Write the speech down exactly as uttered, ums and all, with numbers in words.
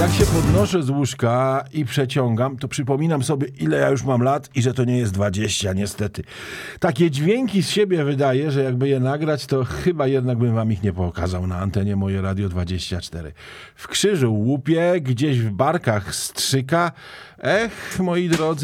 Jak się podnoszę z łóżka i przeciągam, to przypominam sobie, ile ja już mam lat i że to nie jest dwadzieścia, niestety. Takie dźwięki z siebie wydaje, że jakby je nagrać, to chyba jednak bym wam ich nie pokazał na antenie Moje Radio dwadzieścia cztery. W krzyżu łupie, gdzieś w barkach strzyka. Ech, moi drodzy,